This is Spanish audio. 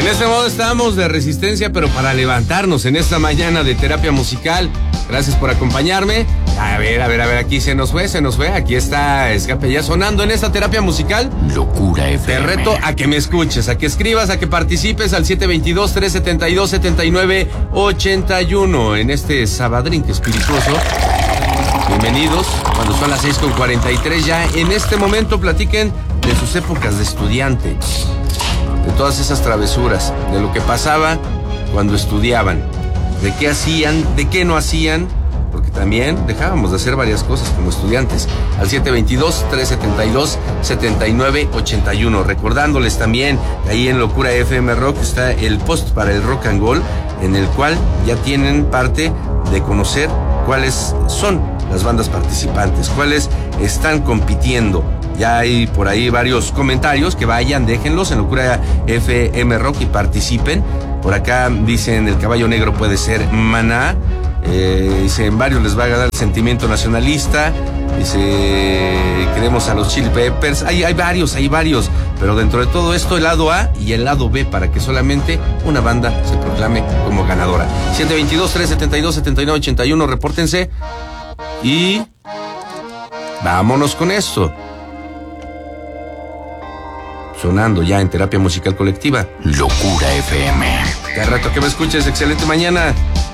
este modo estamos de resistencia, pero para levantarnos en esta mañana de terapia musical. Gracias por acompañarme. A ver, aquí se nos fue. Aquí está Escape ya sonando en esta terapia musical. Locura FM. Te reto a que me escuches, a que escribas, a que participes al 722-372-7981 en este sabadrín espirituoso. Bienvenidos, cuando son las 6:43 ya. En este momento platiquen de sus épocas de estudiante, de todas esas travesuras, de lo que pasaba cuando estudiaban, de qué hacían, de qué no hacían, porque también dejábamos de hacer varias cosas como estudiantes. Al 722-372-7981. Recordándoles también que ahí en Locura FM Rock está el post para el Rock and Roll, en el cual ya tienen parte de conocer cuáles son las bandas participantes, cuáles están compitiendo. Ya hay por ahí varios comentarios, que vayan, déjenlos en Locura FM Rock y participen. Por acá dicen el Caballo Negro puede ser Maná. Dicen varios les va a ganar el sentimiento nacionalista. Dice queremos a los Chili Peppers. Hay varios, pero dentro de todo esto el lado A y el lado B, para que solamente una banda se proclame como ganadora. 722-372-7981, repórtense y vámonos con esto. Sonando ya en terapia musical colectiva. Locura FM. Cada rato que me escuches, excelente mañana.